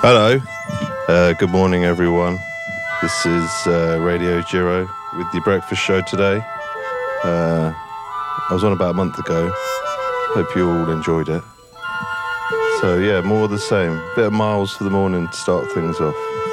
Hello, good morning everyone. This is Radio Giro with the breakfast show today. I was on about a month ago. Hope you all enjoyed it. So yeah, more of the same. Bit of miles for the morning to start things off.